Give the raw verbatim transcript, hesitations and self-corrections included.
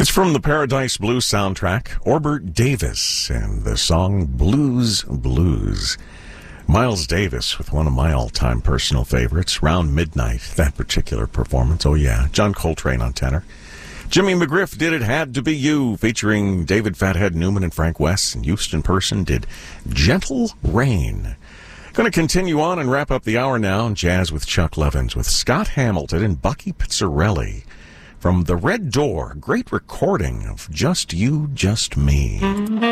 It's from the Paradise Blues soundtrack, Orbert Davis, and the song Blues Blues. Miles Davis with one of my all-time personal favorites, Round Midnight, that particular performance. Oh, yeah. John Coltrane on tenor. Jimmy McGriff did It Had to Be You, featuring David Fathead Newman and Frank West, and Houston Person did Gentle Rain. Going to continue on and wrap up the hour now in Jazz with Chuck Levins with Scott Hamilton and Bucky Pizzarelli from The Red Door. Great recording of Just You, Just Me.